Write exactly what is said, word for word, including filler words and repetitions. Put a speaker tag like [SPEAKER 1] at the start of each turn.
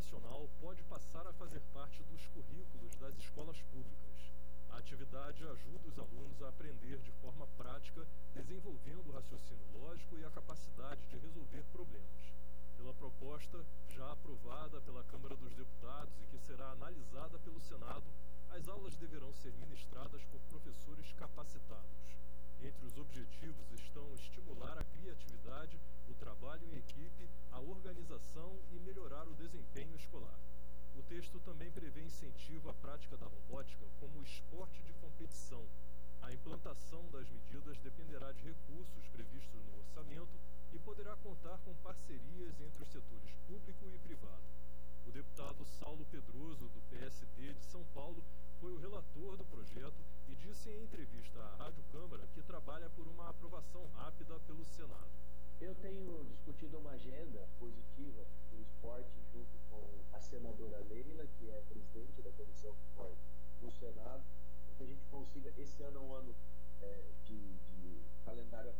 [SPEAKER 1] educacional pode passar a fazer parte dos currículos das escolas públicas. A atividade ajuda os alunos a aprender de forma prática, desenvolvendo o raciocínio lógico e a capacidade de resolver problemas. Pela proposta, já aprovada pela Câmara dos Deputados e que será analisada pelo Senado, as aulas deverão ser ministradas por professores capacitados. Entre os objetivos estão estimular a criatividade, o trabalho em equipe, a organização e melhorar o desempenho escolar. O texto também prevê incentivo à prática da robótica como esporte de competição. A implantação das medidas dependerá de recursos previstos no orçamento e poderá contar com parcerias entre os setores público e privado. O deputado Saulo Pedroso, do P S D de São Paulo, foi o relator do projeto e disse em entrevista à Rádio Câmara que trabalha por uma aprovação rápida pelo Senado.
[SPEAKER 2] Eu tenho discutido uma agenda positiva do esporte junto com a senadora Leila, que é presidente da Comissão de Esporte no Senado, para que a gente consiga, esse ano é um ano é, de, de calendário